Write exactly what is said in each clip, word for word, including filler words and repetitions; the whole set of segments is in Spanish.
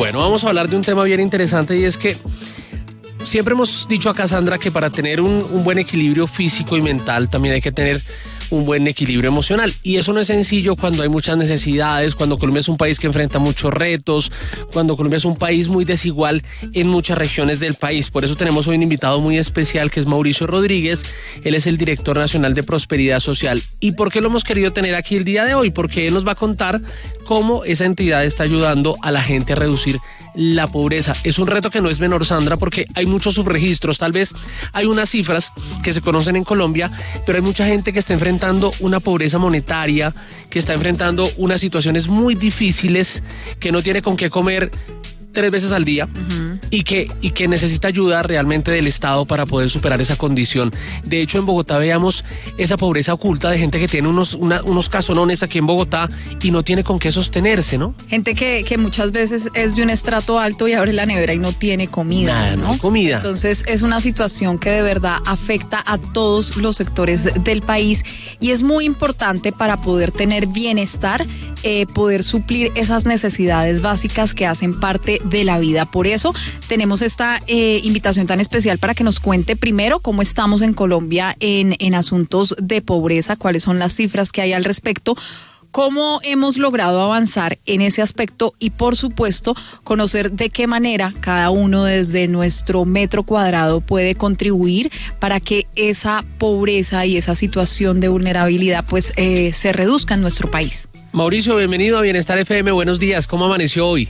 Bueno, vamos a hablar de un tema bien interesante y es que siempre hemos dicho acá, Sandra, que para tener un, un buen equilibrio físico y mental también hay que tener un buen equilibrio emocional, y eso no es sencillo cuando hay muchas necesidades, cuando Colombia es un país que enfrenta muchos retos, cuando Colombia es un país muy desigual en muchas regiones del país. Por eso tenemos hoy un invitado muy especial que es Mauricio Rodríguez. Él es el director nacional de Prosperidad Social. ¿Y por qué lo hemos querido tener aquí el día de hoy? Porque él nos va a contar cómo esa entidad está ayudando a la gente a reducir la pobreza. Es un reto que no es menor, Sandra, porque hay muchos subregistros. Tal vez hay unas cifras que se conocen en Colombia, pero hay mucha gente que está enfrentando una pobreza monetaria, que está enfrentando unas situaciones muy difíciles, que no tiene con qué comer tres veces al día, uh-huh. y que y que necesita ayuda realmente del Estado para poder superar esa condición. De hecho, en Bogotá veamos esa pobreza oculta de gente que tiene unos una, unos casonones aquí en Bogotá y no tiene con qué sostenerse, ¿no? Gente que, que muchas veces es de un estrato alto y abre la nevera y no tiene comida. Nada, ¿no? no hay comida. Entonces es una situación que de verdad afecta a todos los sectores del país y es muy importante para poder tener bienestar, eh, poder suplir esas necesidades básicas que hacen parte de la vida. Por eso tenemos esta eh, invitación tan especial para que nos cuente primero cómo estamos en Colombia en, en asuntos de pobreza, cuáles son las cifras que hay al respecto, cómo hemos logrado avanzar en ese aspecto y, por supuesto, conocer de qué manera cada uno desde nuestro metro cuadrado puede contribuir para que esa pobreza y esa situación de vulnerabilidad pues eh, se reduzca en nuestro país. Mauricio, bienvenido a Bienestar F M. Buenos días. ¿Cómo amaneció hoy?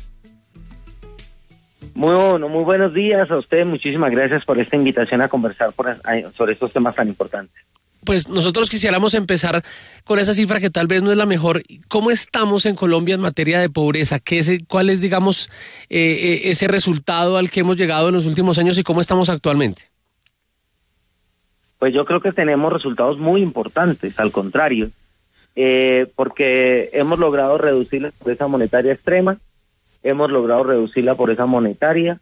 Muy bueno, muy buenos días a ustedes. Muchísimas gracias por esta invitación a conversar por, sobre estos temas tan importantes. Pues nosotros quisiéramos empezar con esa cifra que tal vez no es la mejor. ¿Cómo estamos en Colombia en materia de pobreza? ¿Qué es, ¿Cuál es, digamos, eh, ese resultado al que hemos llegado en los últimos años y cómo estamos actualmente? Pues yo creo que tenemos resultados muy importantes, al contrario, eh, porque hemos logrado reducir la pobreza monetaria extrema, hemos logrado reducir la pobreza monetaria,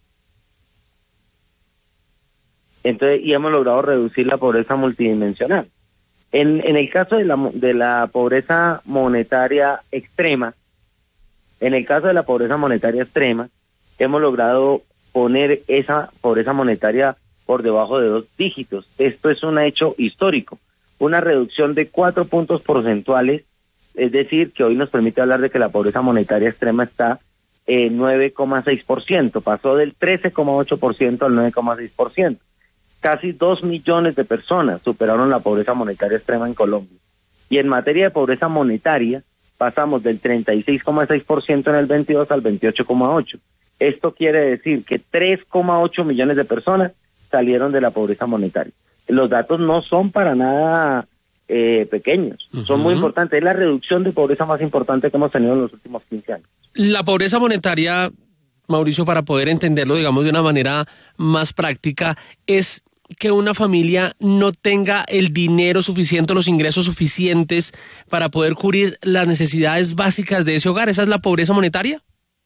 entonces y hemos logrado reducir la pobreza multidimensional. En, en el caso de la, de la pobreza monetaria extrema, en el caso de la pobreza monetaria extrema, hemos logrado poner esa pobreza monetaria por debajo de dos dígitos. Esto es un hecho histórico, una reducción de cuatro puntos porcentuales, es decir, que hoy nos permite hablar de que la pobreza monetaria extrema está en nueve coma seis por ciento, pasó del trece coma ocho por ciento al nueve coma seis por ciento. Casi dos millones de personas superaron la pobreza monetaria extrema en Colombia. Y en materia de pobreza monetaria, pasamos del treinta y seis coma seis por ciento en el veintidós al veintiocho coma ocho por ciento. Esto quiere decir que tres coma ocho millones de personas salieron de la pobreza monetaria. Los datos no son para nada eh, pequeños, uh-huh. son muy importantes. Es la reducción de pobreza más importante que hemos tenido en los últimos quince años. La pobreza monetaria, Mauricio, para poder entenderlo, digamos, de una manera más práctica, es que una familia no tenga el dinero suficiente, los ingresos suficientes para poder cubrir las necesidades básicas de ese hogar. ¿Esa es la pobreza monetaria?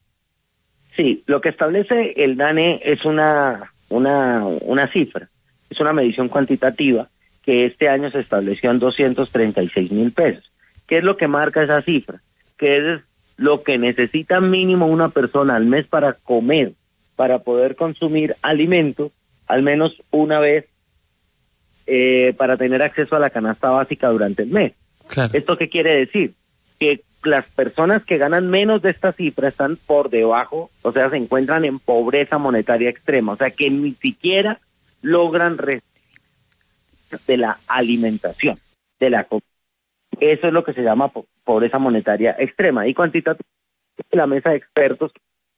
Sí, lo que establece el DANE es una, una, una cifra, es una medición cuantitativa que este año se estableció en doscientos treinta y seis mil pesos. ¿Qué es lo que marca esa cifra? Que es lo que necesita mínimo una persona al mes para comer, para poder consumir alimentos, al menos una vez, eh, para tener acceso a la canasta básica durante el mes. Claro. ¿Esto qué quiere decir? Que las personas que ganan menos de esta cifra están por debajo, o sea, se encuentran en pobreza monetaria extrema, o sea, que ni siquiera logran recibir de la alimentación, de la comida. Eso es lo que se llama po- pobreza monetaria extrema. Y cuantitativamente, la mesa de expertos,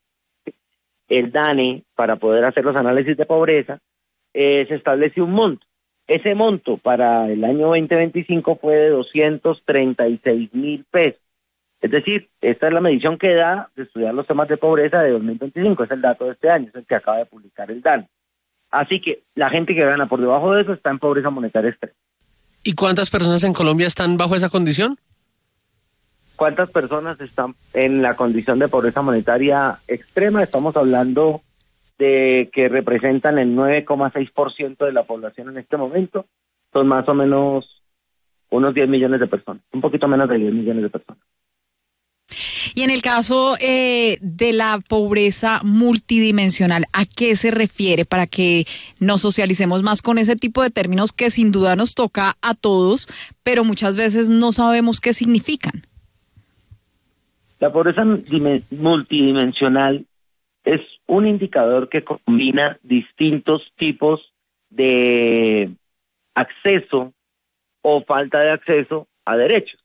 el DANE, para poder hacer los análisis de pobreza, eh, se establece un monto. Ese monto para el año veinte veinticinco fue de doscientos treinta y seis mil pesos. Es decir, esta es la medición que da de estudiar los temas de pobreza de dos mil veinticinco, es el dato de este año, es el que acaba de publicar el DANE. Así que la gente que gana por debajo de eso está en pobreza monetaria extrema. ¿Y cuántas personas en Colombia están bajo esa condición? ¿Cuántas personas están en la condición de pobreza monetaria extrema? Estamos hablando de que representan el nueve coma seis por ciento de la población en este momento. Son más o menos unos diez millones de personas, un poquito menos de diez millones de personas. Y en el caso eh, de la pobreza multidimensional, ¿a qué se refiere? Para que nos socialicemos más con ese tipo de términos que sin duda nos toca a todos, pero muchas veces no sabemos qué significan. La pobreza multidimensional es un indicador que combina distintos tipos de acceso o falta de acceso a derechos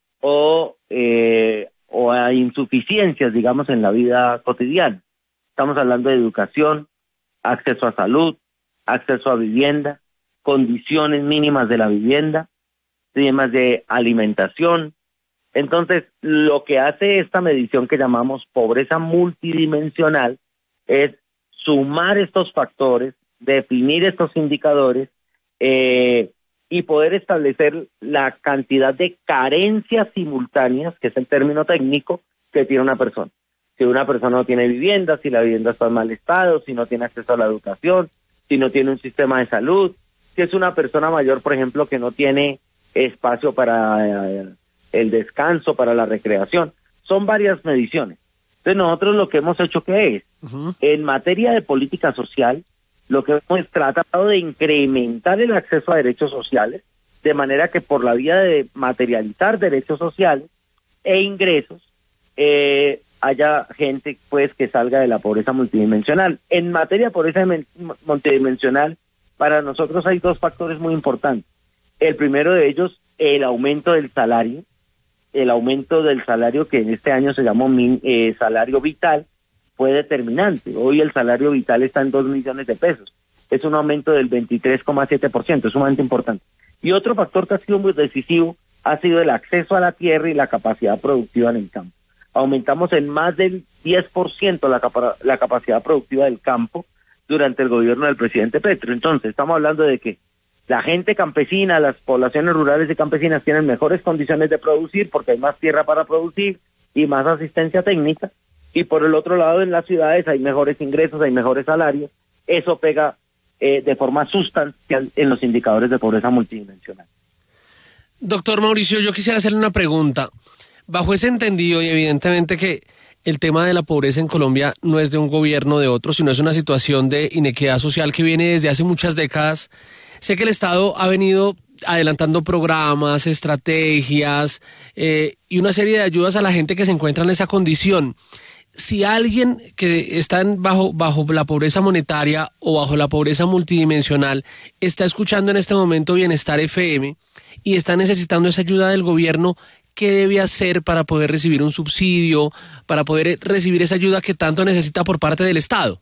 o, eh, o a insuficiencias, digamos, en la vida cotidiana. Estamos hablando de educación, acceso a salud, acceso a vivienda, condiciones mínimas de la vivienda, temas de alimentación. Entonces, lo que hace esta medición que llamamos pobreza multidimensional es sumar estos factores, definir estos indicadores eh, y poder establecer la cantidad de carencias simultáneas, que es el término técnico, que tiene una persona. Si una persona no tiene vivienda, si la vivienda está en mal estado, si no tiene acceso a la educación, si no tiene un sistema de salud, si es una persona mayor, por ejemplo, que no tiene espacio para eh, el descanso, para la recreación. Son varias mediciones. Entonces nosotros lo que hemos hecho, ¿qué es? Uh-huh. En materia de política social, lo que hemos tratado de incrementar el acceso a derechos sociales, de manera que por la vía de materializar derechos sociales e ingresos, eh, haya gente pues que salga de la pobreza multidimensional. En materia de pobreza multidimensional, para nosotros hay dos factores muy importantes. El primero de ellos, el aumento del salario, el aumento del salario que en este año se llamó eh, salario vital, fue determinante. Hoy el salario vital está en dos millones de pesos. Es un aumento del veintitrés coma siete por ciento, es sumamente importante. Y otro factor que ha sido muy decisivo ha sido el acceso a la tierra y la capacidad productiva en el campo. Aumentamos en más del diez por ciento la, capa la capacidad productiva del campo durante el gobierno del presidente Petro. Entonces, estamos hablando de que la gente campesina, las poblaciones rurales y campesinas tienen mejores condiciones de producir porque hay más tierra para producir y más asistencia técnica. Y por el otro lado, en las ciudades hay mejores ingresos, hay mejores salarios. Eso pega eh, de forma sustancial en los indicadores de pobreza multidimensional. Doctor Mauricio, yo quisiera hacerle una pregunta. Bajo ese entendido, y evidentemente que el tema de la pobreza en Colombia no es de un gobierno o de otro, sino es una situación de inequidad social que viene desde hace muchas décadas. Sé que el Estado ha venido adelantando programas, estrategias eh, y una serie de ayudas a la gente que se encuentra en esa condición. Si alguien que está en bajo, bajo la pobreza monetaria o bajo la pobreza multidimensional está escuchando en este momento Bienestar F M y está necesitando esa ayuda del gobierno, ¿qué debe hacer para poder recibir un subsidio, para poder recibir esa ayuda que tanto necesita por parte del Estado?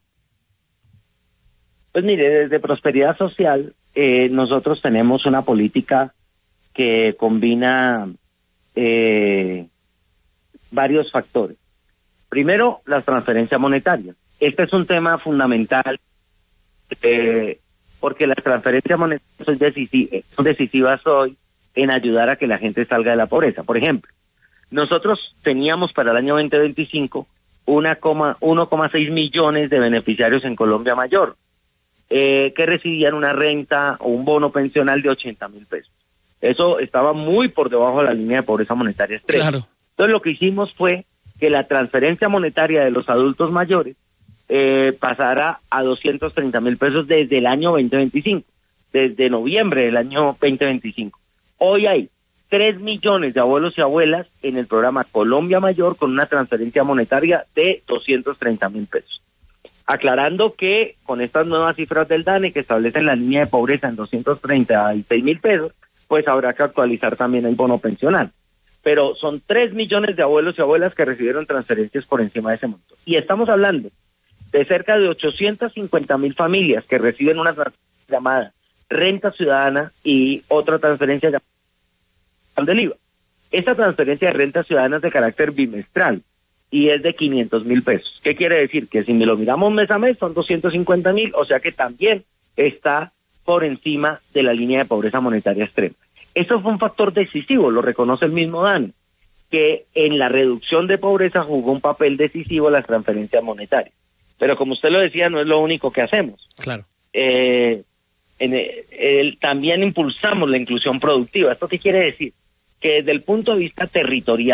Pues mire, desde Prosperidad Social eh, nosotros tenemos una política que combina eh, varios factores. Primero, las transferencias monetarias. Este es un tema fundamental eh, porque las transferencias monetarias son decisivas, son decisivas hoy en ayudar a que la gente salga de la pobreza. Por ejemplo, nosotros teníamos para el año veinte veinticinco uno coma seis millones de beneficiarios en Colombia Mayor eh, que recibían una renta o un bono pensional de ochenta mil pesos. Eso estaba muy por debajo de la línea de pobreza monetaria extrema. Claro. Entonces lo que hicimos fue que la transferencia monetaria de los adultos mayores eh, pasara a doscientos treinta mil pesos desde el año veinte veinticinco, desde noviembre del año veinte veinticinco. Hoy hay tres millones de abuelos y abuelas en el programa Colombia Mayor con una transferencia monetaria de doscientos treinta mil pesos. Aclarando que con estas nuevas cifras del DANE que establecen la línea de pobreza en doscientos treinta y seis mil pesos, pues habrá que actualizar también el bono pensional. Pero son tres millones de abuelos y abuelas que recibieron transferencias por encima de ese monto. Y estamos hablando de cerca de ochocientas cincuenta mil familias que reciben una transferencia llamada renta ciudadana y otra transferencia llamada del I V A. Esta transferencia de renta ciudadana es de carácter bimestral y es de quinientos mil pesos. ¿Qué quiere decir? Que si me lo miramos mes a mes son doscientos cincuenta mil, o sea que también está por encima de la línea de pobreza monetaria extrema. Eso fue un factor decisivo, lo reconoce el mismo DANE, que en la reducción de pobreza jugó un papel decisivo las transferencias monetarias. Pero como usted lo decía, no es lo único que hacemos. Claro. Eh, en el, el, también impulsamos la inclusión productiva. ¿Esto qué quiere decir? Que desde el punto de vista territorial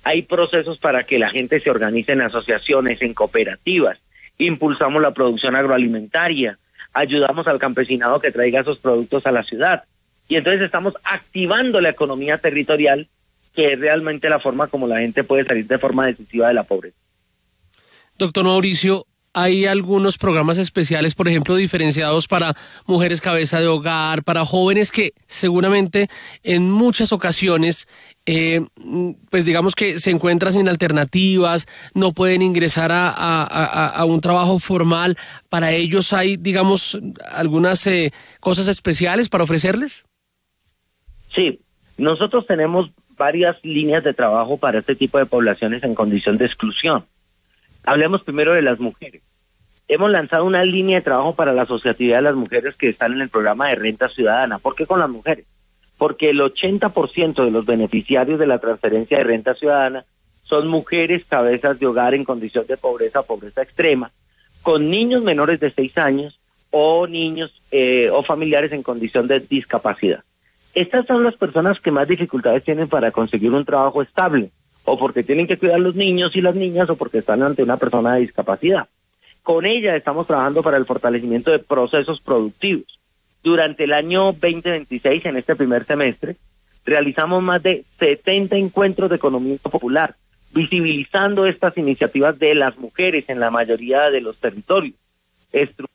Hay procesos para que la gente se organice en asociaciones, en cooperativas. Impulsamos la producción agroalimentaria, ayudamos al campesinado que traiga esos productos a la ciudad. Y entonces estamos activando la economía territorial, que es realmente la forma como la gente puede salir de forma decisiva de la pobreza. Doctor Mauricio, ¿hay algunos programas especiales, por ejemplo, diferenciados para mujeres cabeza de hogar, para jóvenes que seguramente en muchas ocasiones, eh, pues digamos que se encuentran sin alternativas, no pueden ingresar a, a, a, a un trabajo formal? ¿Para ellos hay, digamos, algunas eh, cosas especiales para ofrecerles? Sí, nosotros tenemos varias líneas de trabajo para este tipo de poblaciones en condición de exclusión. Hablemos primero de las mujeres. Hemos lanzado una línea de trabajo para la asociatividad de las mujeres que están en el programa de Renta Ciudadana. ¿Por qué con las mujeres? Porque el ochenta por ciento de los beneficiarios de la transferencia de Renta Ciudadana son mujeres cabezas de hogar en condición de pobreza, pobreza extrema, con niños menores de seis años o niños eh, o familiares en condición de discapacidad. Estas son las personas que más dificultades tienen para conseguir un trabajo estable, o porque tienen que cuidar a los niños y las niñas, o porque están ante una persona de discapacidad. Con ella estamos trabajando para el fortalecimiento de procesos productivos. Durante el año veinte veintiséis, en este primer semestre, realizamos más de setenta encuentros de economía popular, visibilizando estas iniciativas de las mujeres en la mayoría de los territorios, Estru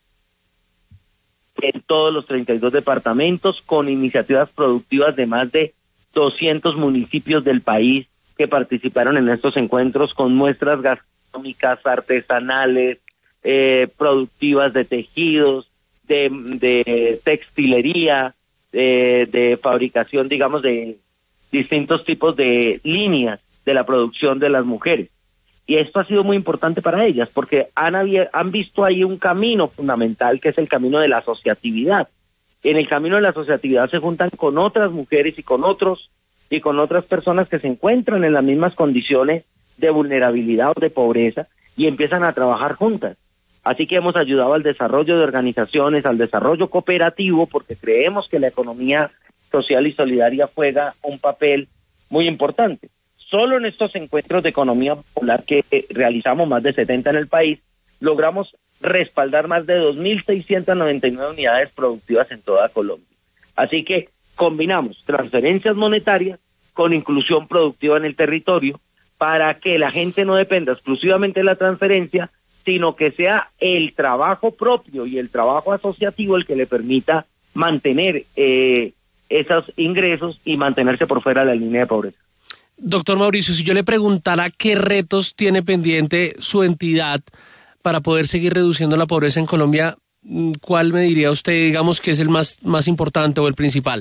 en todos los treinta y dos departamentos, con iniciativas productivas de más de doscientos municipios del país que participaron en estos encuentros, con muestras gastronómicas, artesanales, eh, productivas de tejidos, de, de textilería, de, de fabricación, digamos, de distintos tipos de líneas de la producción de las mujeres. Y esto ha sido muy importante para ellas, porque han, han visto ahí un camino fundamental, que es el camino de la asociatividad. En el camino de la asociatividad se juntan con otras mujeres y con otros y con otras personas que se encuentran en las mismas condiciones de vulnerabilidad o de pobreza, y empiezan a trabajar juntas. Así que hemos ayudado al desarrollo de organizaciones, al desarrollo cooperativo, porque creemos que la economía social y solidaria juega un papel muy importante. Solo en estos encuentros de economía popular, que realizamos más de setenta en el país, logramos respaldar más de dos mil seiscientas noventa y nueve unidades productivas en toda Colombia. Así que combinamos transferencias monetarias con inclusión productiva en el territorio, para que la gente no dependa exclusivamente de la transferencia, sino que sea el trabajo propio y el trabajo asociativo el que le permita mantener eh, esos ingresos y mantenerse por fuera de la línea de pobreza. Doctor Mauricio, si yo le preguntara qué retos tiene pendiente su entidad para poder seguir reduciendo la pobreza en Colombia, ¿cuál me diría usted, digamos, que es el más, más importante o el principal?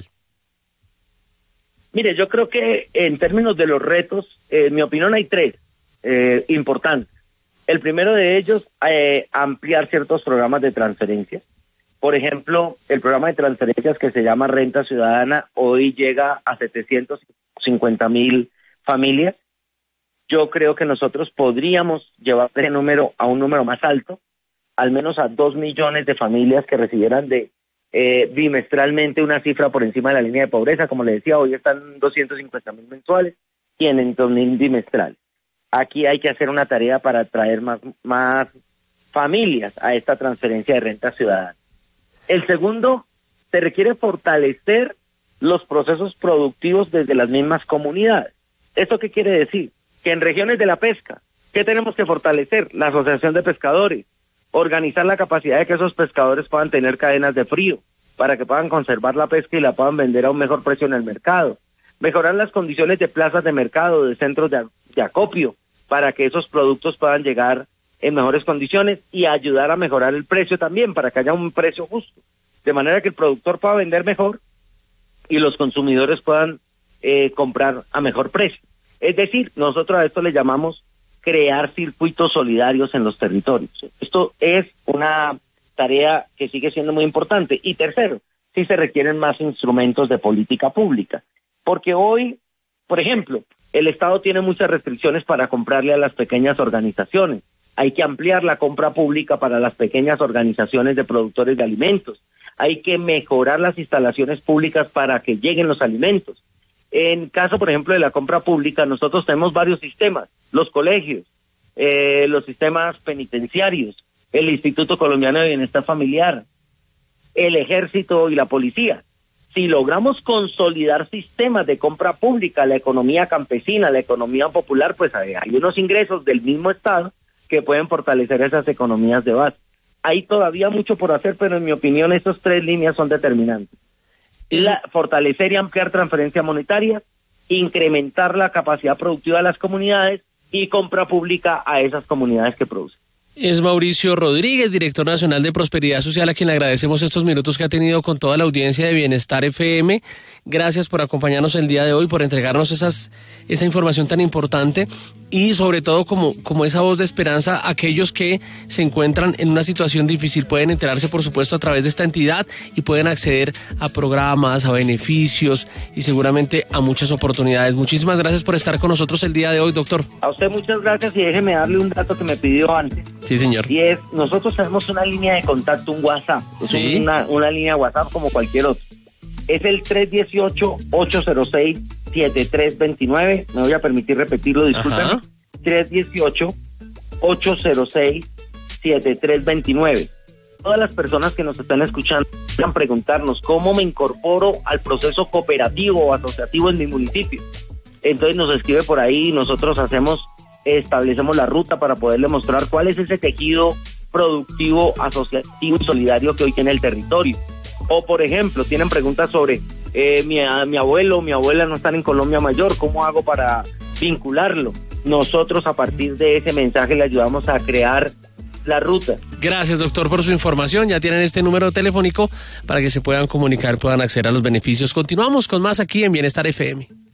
Mire, yo creo que en términos de los retos, eh, en mi opinión hay tres eh, importantes. El primero de ellos, eh, ampliar ciertos programas de transferencias. Por ejemplo, el programa de transferencias que se llama Renta Ciudadana hoy llega a setecientos cincuenta mil familias. Yo creo que nosotros podríamos llevar ese número a un número más alto, al menos a dos millones de familias que recibieran de eh, bimestralmente una cifra por encima de la línea de pobreza. Como le decía, hoy están doscientos cincuenta mil mensuales y en dos mil bimestrales. Aquí hay que hacer una tarea para atraer más, más familias a esta transferencia de renta ciudadana. El segundo, se requiere fortalecer los procesos productivos desde las mismas comunidades. ¿Esto qué quiere decir? Que en regiones de la pesca, ¿qué tenemos que fortalecer? La asociación de pescadores, organizar la capacidad de que esos pescadores puedan tener cadenas de frío, para que puedan conservar la pesca y la puedan vender a un mejor precio en el mercado. Mejorar las condiciones de plazas de mercado, de centros de, de acopio, para que esos productos puedan llegar en mejores condiciones, y ayudar a mejorar el precio también, para que haya un precio justo, de manera que el productor pueda vender mejor y los consumidores puedan eh, comprar a mejor precio. Es decir, nosotros a esto le llamamos crear circuitos solidarios en los territorios. Esto es una tarea que sigue siendo muy importante. Y tercero, sí se requieren más instrumentos de política pública, porque hoy, por ejemplo, el Estado tiene muchas restricciones para comprarle a las pequeñas organizaciones. Hay que ampliar la compra pública para las pequeñas organizaciones de productores de alimentos. Hay que mejorar las instalaciones públicas para que lleguen los alimentos. En caso, por ejemplo, de la compra pública, nosotros tenemos varios sistemas, los colegios, eh, los sistemas penitenciarios, el Instituto Colombiano de Bienestar Familiar, el Ejército y la Policía. Si logramos consolidar sistemas de compra pública, la economía campesina, la economía popular, pues hay, hay unos ingresos del mismo Estado que pueden fortalecer esas economías de base. Hay todavía mucho por hacer, pero en mi opinión esas tres líneas son determinantes. La, fortalecer y ampliar transferencia monetaria, incrementar la capacidad productiva de las comunidades y compra pública a esas comunidades que producen. Es Mauricio Rodríguez, director nacional de Prosperidad Social, a quien le agradecemos estos minutos que ha tenido con toda la audiencia de Bienestar F M. Gracias por acompañarnos el día de hoy, por entregarnos esas, esa información tan importante y sobre todo como, como esa voz de esperanza a aquellos que se encuentran en una situación difícil. Pueden enterarse, por supuesto, a través de esta entidad y pueden acceder a programas, a beneficios y seguramente a muchas oportunidades. Muchísimas gracias por estar con nosotros el día de hoy, doctor. A usted muchas gracias y déjeme darle un dato que me pidió antes. Sí, señor. Y es, nosotros tenemos una línea de contacto, un WhatsApp. Sí. Es una, una línea de WhatsApp como cualquier otro. Es el tres uno ocho, ocho cero seis, siete tres dos nueve. Me voy a permitir repetirlo, discúlpenme. tres uno ocho, ocho cero seis, siete tres dos nueve. Todas las personas que nos están escuchando puedan preguntarnos cómo me incorporo al proceso cooperativo o asociativo en mi municipio. Entonces nos escribe por ahí y nosotros hacemos, establecemos la ruta para poderle mostrar cuál es ese tejido productivo, asociativo y solidario que hoy tiene el territorio. O, por ejemplo, tienen preguntas sobre eh, mi, mi abuelo o mi abuela no están en Colombia Mayor, ¿cómo hago para vincularlo? Nosotros a partir de ese mensaje le ayudamos a crear la ruta. Gracias, doctor, por su información. Ya tienen este número telefónico para que se puedan comunicar, puedan acceder a los beneficios. Continuamos con más aquí en Bienestar F M.